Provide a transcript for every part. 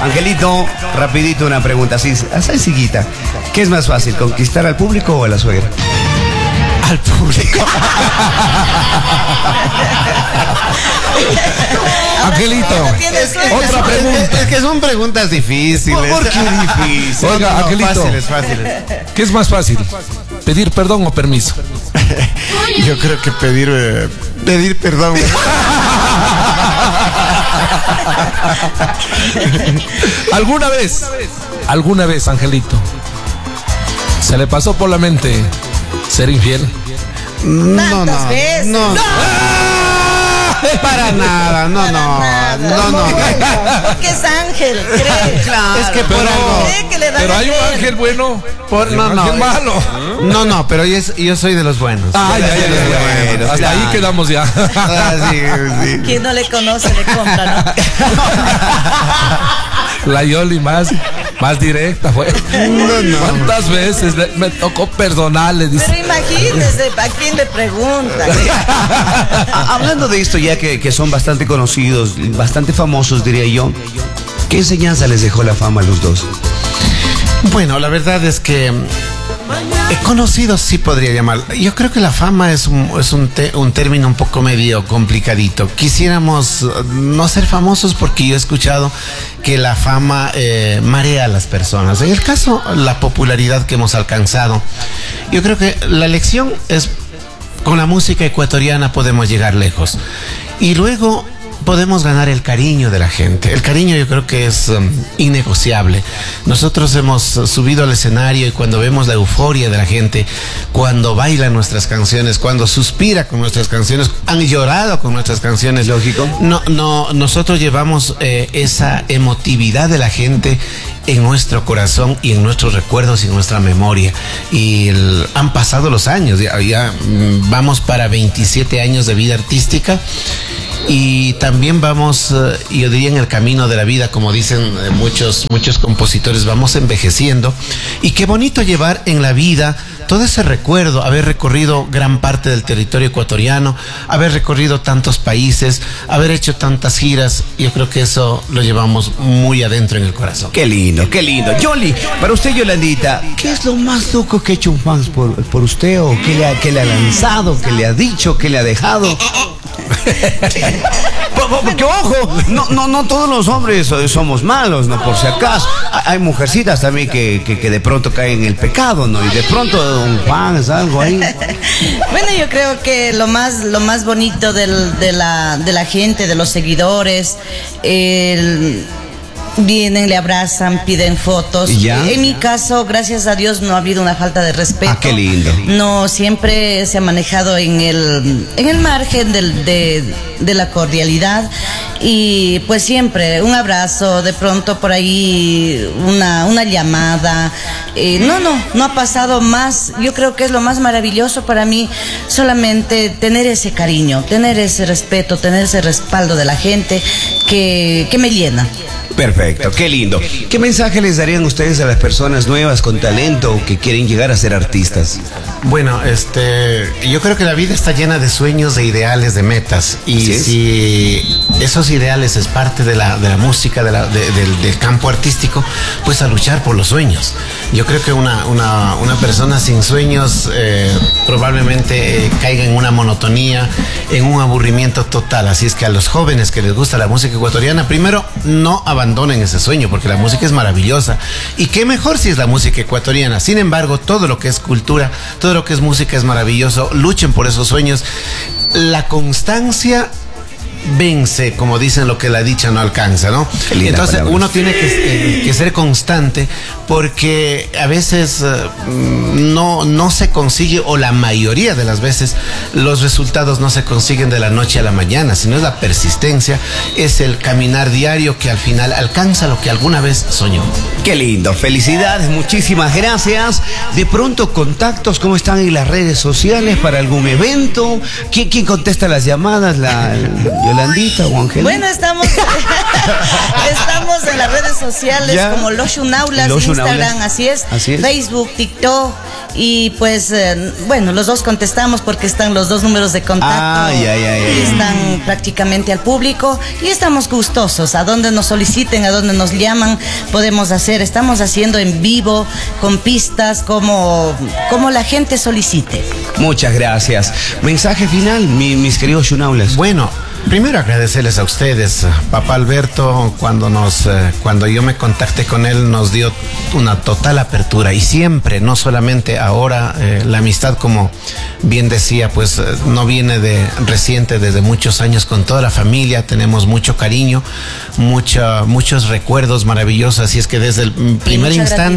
Angelito, rapidito una pregunta, así sencillita. ¿Qué es más fácil, conquistar al público o a la suegra? Al público. Angelito, otra pregunta. Es que son preguntas difíciles. ¿Por qué difícil? Oiga, No, Angelito. Fáciles. ¿Qué es más fácil? ¿Pedir perdón o permiso? Yo creo que pedir perdón. ¿Alguna vez, Angelito, se le pasó por la mente ser infiel? ¿Tantas veces? No. Para nada, no. Porque es ángel, cree. Claro, es que por Pero, algo. Cree que le da pero a hay un creer. ángel bueno y un No, ángel malo. No, pero yo soy de los buenos. Ya. Bueno, Hasta claro. ahí quedamos ya. Sí. Quien no le conoce le compra, ¿no? La Yoli más directa fue. No. ¿Cuántas veces me tocó perdonarle? Dice. Pero imagínese, ¿a quién le pregunta? Hablando de esto, ya que son bastante conocidos, bastante famosos, diría yo, ¿qué enseñanza les dejó la fama a los dos? Bueno, la verdad es que conocidos sí podría llamar. Yo creo que la fama es un término un poco medio complicadito. Quisiéramos no ser famosos porque yo he escuchado que la fama marea a las personas. En el caso, la popularidad que hemos alcanzado, yo creo que la lección es: con la música ecuatoriana podemos llegar lejos. Y luego podemos ganar el cariño de la gente. El cariño yo creo que es innegociable. Nosotros hemos subido al escenario y cuando vemos la euforia de la gente, cuando baila nuestras canciones, cuando suspira con nuestras canciones, han llorado con nuestras canciones. Lógico. Nosotros llevamos esa emotividad de la gente en nuestro corazón y en nuestros recuerdos y en nuestra memoria. Y han pasado los años, ya vamos para 27 años de vida artística. Y también vamos, yo diría, en el camino de la vida, como dicen muchos compositores, vamos envejeciendo. Y qué bonito llevar en la vida todo ese recuerdo, haber recorrido gran parte del territorio ecuatoriano, haber recorrido tantos países, haber hecho tantas giras. Yo creo que eso lo llevamos muy adentro en el corazón. Qué lindo. Yoli, para usted, Yolandita, ¿qué es lo más loco que ha hecho un fan por usted? ¿O qué le ha lanzado, qué le ha dicho, qué le ha dejado? Porque ojo, no todos los hombres somos malos, no, por si acaso. Hay mujercitas también que de pronto caen en el pecado, ¿no? Y de pronto un fan es algo ahí. Bueno, yo creo que lo más bonito de la gente, de los seguidores, vienen, le abrazan, piden fotos. ¿Ya? En mi caso, gracias a Dios, no ha habido una falta de respeto. Ah, qué lindo. No, siempre se ha manejado en el margen de la cordialidad. Y pues siempre un abrazo, de pronto por ahí una llamada. No ha pasado más. Yo creo que es lo más maravilloso para mí, solamente tener ese cariño, tener ese respeto, tener ese respaldo de la gente que me llena. Perfecto, qué lindo. ¿Qué mensaje les darían ustedes a las personas nuevas con talento que quieren llegar a ser artistas? Bueno, yo creo que la vida está llena de sueños, de ideales, de metas. Y Así es. si esos ideales es parte de la música, del campo artístico, pues a luchar por los sueños. Yo creo que una persona sin sueños probablemente caiga en una monotonía, en un aburrimiento total. Así es que a los jóvenes que les gusta la música ecuatoriana, primero, no abandonen ese sueño, porque la música es maravillosa. Y qué mejor si es la música ecuatoriana. Sin embargo, todo lo que es cultura, todo lo que es música es maravilloso. Luchen por esos sueños. La constancia vence, como dicen, lo que la dicha no alcanza, ¿no? Entonces palabra. uno tiene que ser constante, porque a veces no se consigue, o la mayoría de las veces los resultados no se consiguen de la noche a la mañana, sino es la persistencia, es el caminar diario que al final alcanza lo que alguna vez soñó. Qué lindo, felicidades, muchísimas gracias. De pronto, contactos, ¿cómo están en las redes sociales para algún evento? ¿Quién contesta las llamadas? ¿Yolandita o Ángel? Bueno, estamos en las redes sociales, ¿Ya? como Loshun Aulas, Loshun Instagram, Aulas. así es, Así es. Facebook, TikTok y pues bueno, los dos contestamos porque están los dos números de contacto y están prácticamente al público y estamos gustosos. A donde nos soliciten, a donde nos llaman, podemos hacer. Estamos haciendo en vivo, con pistas, como la gente solicite. Muchas gracias. Mensaje final, mis queridos Shunaulas. Bueno, primero agradecerles a ustedes. Papá Alberto, cuando yo me contacté con él, nos dio una total apertura y siempre, no solamente ahora, la amistad, como bien decía, pues no viene de reciente, desde muchos años con toda la familia, tenemos mucho cariño, muchos recuerdos maravillosos, así es que desde el primer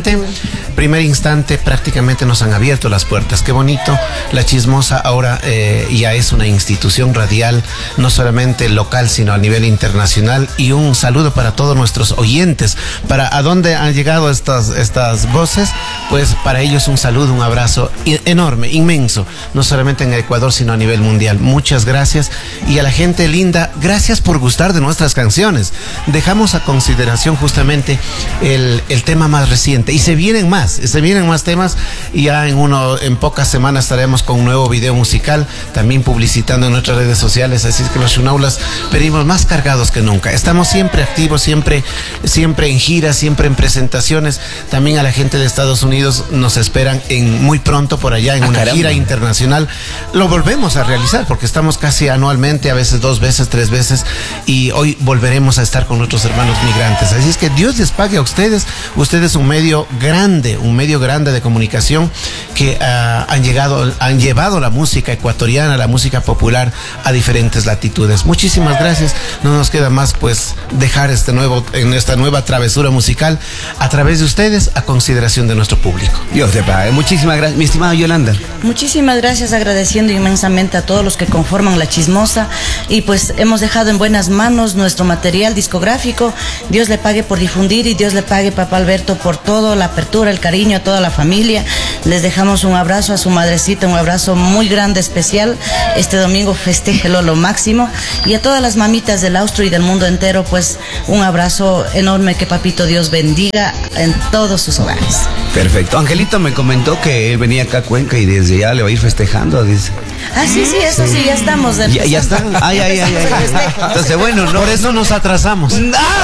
instante prácticamente nos han abierto las puertas. Qué bonito. La Chismosa ahora ya es una institución radial, no solamente local, sino a nivel internacional. Y un saludo para todos nuestros oyentes. Para a dónde han llegado estas voces, pues para ellos un saludo, un abrazo enorme, inmenso, no solamente en Ecuador, sino a nivel mundial. Muchas gracias. Y a la gente linda, gracias por gustar de nuestras canciones. Dejamos a consideración justamente el tema más reciente. Y se vienen más temas. Y ya en pocas semanas estaremos con un nuevo video musical, también publicitando en nuestras redes sociales. Así es que los Shunaulas venimos más cargados que nunca. Estamos siempre activos, siempre en giras, siempre en presentaciones. También a la gente de Estados Unidos nos esperan muy pronto por allá en una gira internacional. Lo volvemos a realizar porque estamos casi anualmente, a veces 2 veces, 3 veces, y hoy volveremos a estar con nuestros hermanos migrantes. Así es que Dios les pague a ustedes. Ustedes un medio grande de comunicación que han llevado la música ecuatoriana, la música popular a diferentes latitudes. Muchísimas gracias. No nos queda más pues dejar en esta nueva travesura musical a través de ustedes a consideración de nuestro público. Dios te pague. Muchísimas gracias, mi estimada Yolanda. Muchísimas gracias, agradeciendo inmensamente a todos los que conforman La Chismosa, y pues hemos dejado en buenas manos nuestro material discográfico. Dios le pague por difundir y Dios le pague, papá Alberto, por toda la apertura, el cariño a toda la familia. Les dejamos un abrazo a su madrecita, un abrazo muy grande, especial. Este domingo festéjelo lo máximo. Y a todas las mamitas del Austro y del mundo entero, pues un abrazo enorme, que papito Dios bendiga en todos sus hogares. Perfecto. Angelito me comentó que él venía acá a Cuenca y desde ya le va a ir festejando, dice. Ah, sí, eso sí, ya estamos. Ya está. Ay. Entonces, bueno, no. Por eso nos atrasamos.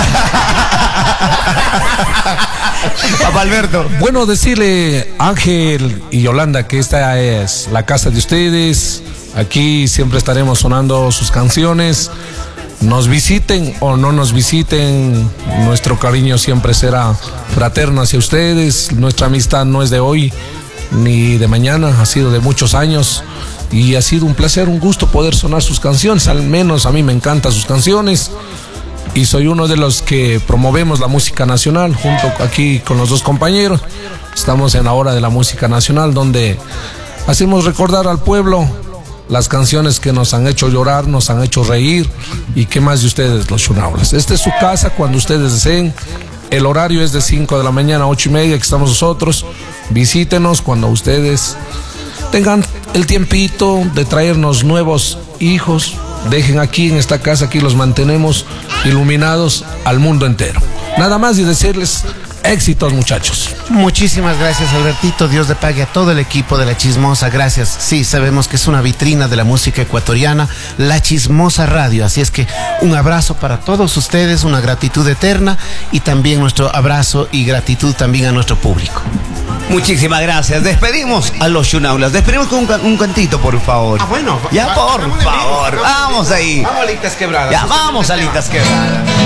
Papá Alberto. Bueno, decirle Ángel y Yolanda que esta es la casa de ustedes. Aquí siempre estaremos sonando sus canciones. Nos visiten o no nos visiten, nuestro cariño siempre será fraterno hacia ustedes. Nuestra amistad no es de hoy ni de mañana, ha sido de muchos años. Y ha sido un placer, un gusto poder sonar sus canciones. Al menos a mí me encantan sus canciones. Y soy uno de los que promovemos la música nacional junto aquí con los dos compañeros. Estamos en la hora de la música nacional, donde hacemos recordar al pueblo las canciones que nos han hecho llorar, nos han hecho reír. Y qué más de ustedes, los Shunaulas. Esta es su casa cuando ustedes deseen. El horario es de 5 de la mañana a 8:30, que estamos nosotros. Visítenos cuando ustedes tengan el tiempito de traernos nuevos hijos. Dejen aquí en esta casa, aquí los mantenemos iluminados al mundo entero. Nada más, y decirles éxitos, muchachos. Muchísimas gracias, Albertito. Dios le pague a todo el equipo de La Chismosa. Gracias. Sí, sabemos que es una vitrina de la música ecuatoriana, La Chismosa Radio. Así es que un abrazo para todos ustedes, una gratitud eterna, y también nuestro abrazo y gratitud también a nuestro público. Muchísimas gracias. Despedimos a los Shunaulas. Despedimos con un cantito, por favor. Bueno. Ya, por favor. Vamos ahí. Vamos, alitas quebradas. Ya, vamos, alitas quebradas.